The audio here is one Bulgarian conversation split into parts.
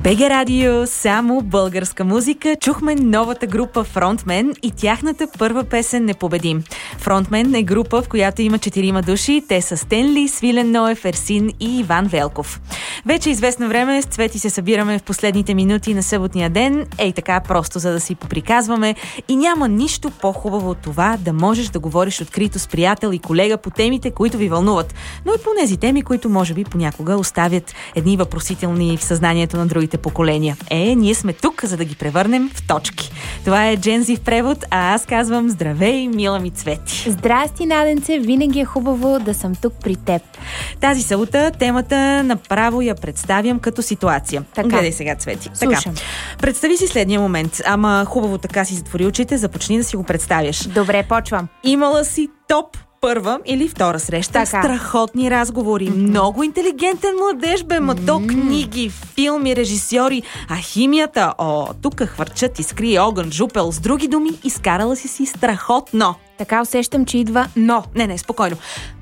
БГ Радио, само българска музика. Чухме новата група Фронтмен и тяхната първа песен "Непобедим". Фронтмен е група, в която има 4 души. Те са Стенли, Свилен Ноев, Ерсин и Иван Велков. Вече известно време с Цвети се събираме в последните минути на съботния ден. Ей така, просто за да си поприказваме. И няма нищо по-хубаво от това да можеш да говориш открито с приятел и колега по темите, които ви вълнуват. Но и по тези теми, които може би понякога оставят едни въпросителни в съзнанието на другите поколения. Ние сме тук, за да ги превърнем в точки. Това е Джензи в превод, а аз казвам здравей, мила ми Цвети. Здрасти, Наденце, винаги е хубаво да съм тук при теб. Тази събота темата направо я представям като ситуация. Така. Гледай сега, Цвети. Слушам. Така. Представи си следния момент. Ама хубаво така си затвори очите, започни да си го представяш. Добре, почвам. Имала си топ първа или втора среща. Така. Страхотни разговори. Много интелигентен младеж, бе. Мато книги, филми, режисьори. А химията, тук хвърчат, искри, огън, жупел. С други думи, изкарала си страхотно. Така усещам, че идва но. Не, спокойно.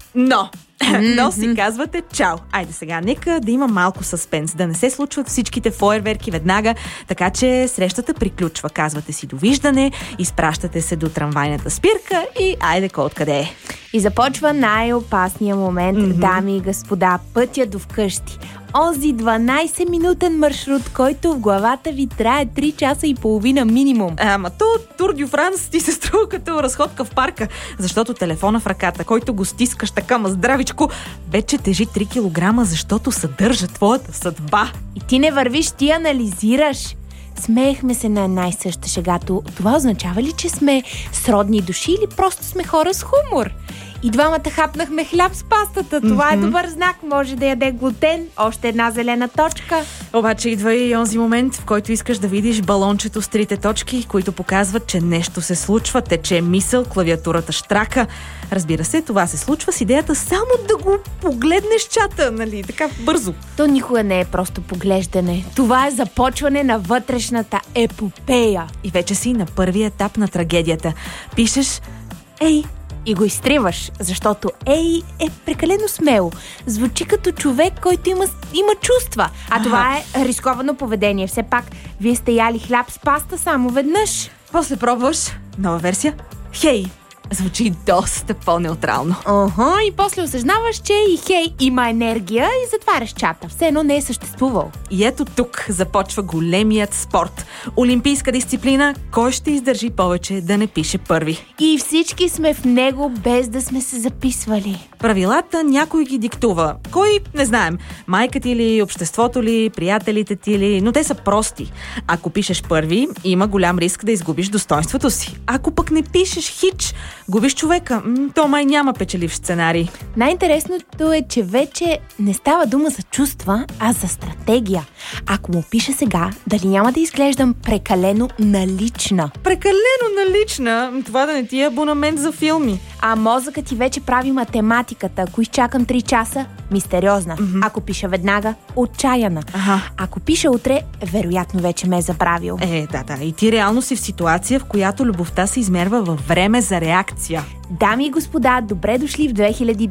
Но си казвате чао. Айде сега, нека да има малко съспенс, да не се случват всичките фойерверки веднага, така че срещата приключва. Казвате си довиждане, изпращате се до трамвайната спирка и айде кой откъде е. И започва най-опасния момент, дами и господа, пътя до вкъщи. Онзи 12-минутен маршрут, който в главата ви трае 3 часа и половина минимум. Ама то Тур дю Франс ти се струва като разходка в парка, защото телефона в ръката, който го стискаш така здравичко, вече тежи 3 килограма, защото съдържа твоята съдба. И ти не вървиш, ти анализираш. Смеехме се на една и съща шега. Това означава ли, че сме сродни души или просто сме хора с хумор? И двамата хапнахме хляб с пастата. Това е добър знак. Може да яде глутен. Още една зелена точка. Обаче идва и онзи момент, в който искаш да видиш балончето с 3 точки, които показват, че нещо се случва, тече мисъл, клавиатурата щрака. Разбира се, това се случва с идеята само да го погледнеш чата, нали? Така бързо. То никога не е просто поглеждане. Това е започване на вътрешната епопея. И вече си на първия етап на трагедията. Пишеш "Ей", и го изтриваш, защото "ей" е прекалено смело. Звучи като човек, който има чувства. А това е рисковано поведение. Все пак, вие сте яли хляб с паста само веднъж. После пробваш нова версия. "Хей", звучи доста по-неутрално. И после осъзнаваш, че и "хей" има енергия и затваряш чата. Все едно не е съществувал. И ето тук започва големият спорт. Олимпийска дисциплина, кой ще издържи повече да не пише първи. И всички сме в него, без да сме се записвали. Правилата някой ги диктува. Кой? Не знаем. Майка ти ли, обществото ли, приятелите ти ли, но те са прости. Ако пишеш първи, има голям риск да изгубиш достоинството си. Ако пък не пишеш хич, губиш човека. То май няма печеливш сценарий. Най-интересното е, че вече не става дума за чувства, а за стратегия. Ако му пиша сега, дали няма да изглеждам прекалено налична? Прекалено налична? Това да не ти е абонамент за филми. А мозъкът ти вече прави математиката. Ако изчакам 3 часа, мистериозна. Ако пиша веднага, отчаяна. Ако пиша утре, вероятно вече ме е забравил. Да. И ти реално си в ситуация, в която любовта се измерва във време за реакция. Дами и господа, добре дошли в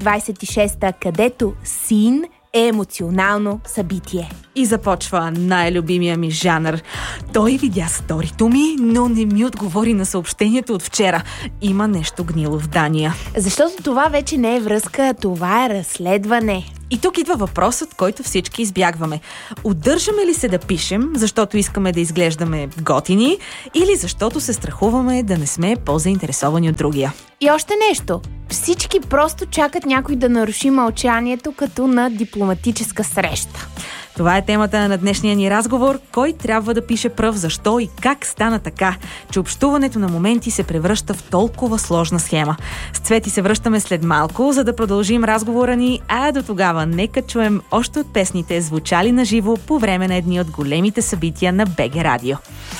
2026, където син е емоционално събитие. И започва най-любимия ми жанр. Той видя сторито ми, но не ми отговори на съобщението от вчера. Има нещо гнило в Дания. Защото това вече не е връзка, това е разследване. И тук идва въпросът, който всички избягваме. Удържаме ли се да пишем, защото искаме да изглеждаме готини, или защото се страхуваме да не сме по-заинтересовани от другия? И още нещо. Всички просто чакат някой да наруши мълчанието, като на дипломатическа среща. Това е темата на днешния ни разговор. Кой трябва да пише пръв, защо и как стана така, че общуването на моменти се превръща в толкова сложна схема. С Цвети се връщаме след малко, за да продължим разговора ни, а до тогава нека чуем още от песните, звучали на живо по време на едни от големите събития на БГ Радио.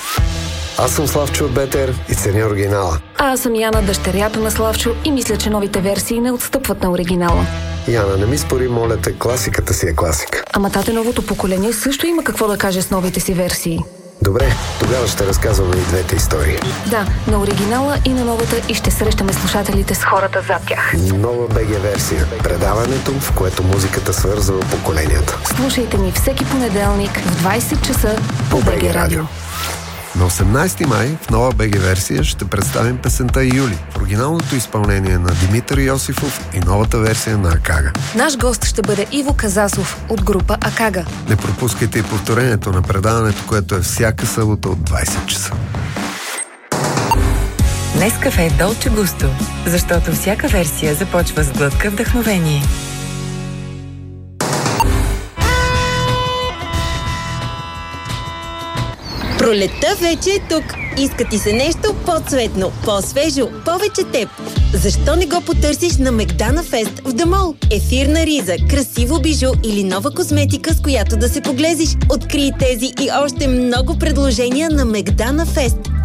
Аз съм Славчо от Бетер и ценя оригинала. А аз съм Яна, дъщерята на Славчо, и мисля, че новите версии не отстъпват на оригинала. Яна, не ми спори, моля те, класиката си е класика. Ама тате, новото поколение също има какво да каже с новите си версии. Добре, тогава ще разказваме и двете истории. Да, на оригинала и на новата, и ще срещаме слушателите с хората зад тях. Нова БГ версия. Предаването, в което музиката свързва поколенията. Слушайте ни всеки понеделник в 20 часа по БГ Радио. На 18 май в нова БГ версия ще представим песента Юли, в оригиналното изпълнение на Димитър Йосифов и новата версия на Акага. Наш гост ще бъде Иво Казасов от група Акага. Не пропускайте и повторението на предаването, което е всяка събота от 20 часа. Нескафе Долче Густо, защото всяка версия започва с глътка вдъхновение. Пролетта вече е тук. Иска ти се нещо по-цветно, по-свежо, повече теб. Защо не го потърсиш на Мегдана Фест в Дамол? Ефирна риза, красиво бижу или нова козметика, с която да се поглезиш. Открий тези и още много предложения на Мегдана Фест.